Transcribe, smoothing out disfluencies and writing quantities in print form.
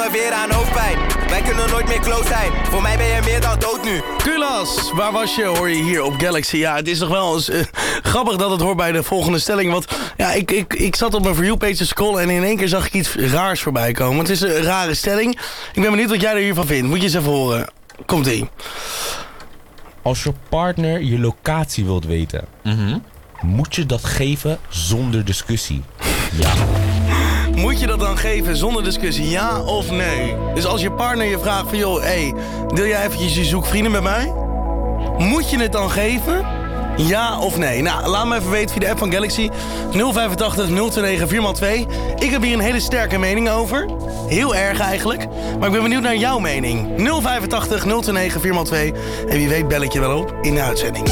me weer aan hoofdpijn. Wij kunnen nooit meer close zijn. Voor mij ben je meer dan dood nu. Kulas, waar was je, hoor je hier op Galaxy. Ja, het is toch wel eens, grappig dat het hoort bij de volgende stelling. Want ja, ik zat op mijn For You page te scrollen en in één keer zag ik iets raars voorbij komen. Het is een rare stelling. Ik ben benieuwd wat jij er hiervan vindt. Moet je eens even horen. Komt-ie. Als je partner je locatie wilt weten, moet je dat geven zonder discussie? Ja. Moet je dat dan geven zonder discussie, ja of nee? Dus als je partner je vraagt van, joh, wil jij eventjes je zoekvrienden met mij? Moet je het dan geven? Ja of nee? Nou, laat me even weten via de app van Galaxy. 085 029 4x2. Ik heb hier een hele sterke mening over. Heel erg eigenlijk. Maar ik ben benieuwd naar jouw mening. 085 029 4x2. En wie weet bel ik je wel op in de uitzending.